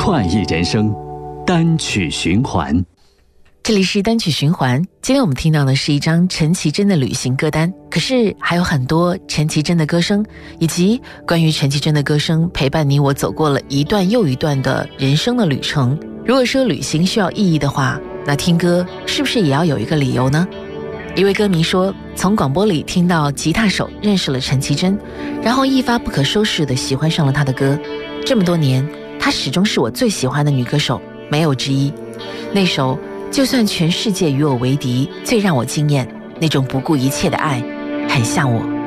快意人生，单曲循环。 这里是单曲循环，今天我们听到的是一张陈绮贞的旅行歌单，可是还有很多陈绮贞的歌声，以及关于陈绮贞的歌声陪伴你我走过了一段又一段的人生的旅程。如果说旅行需要意义的话，那听歌是不是也要有一个理由呢？一位歌迷说，从广播里听到吉他手认识了陈绮贞，然后一发不可收拾地喜欢上了她的歌。这么多年，她始终是我最喜欢的女歌手，没有之一。那首就算全世界与我为敌，最让我惊艳，那种不顾一切的爱，很像我。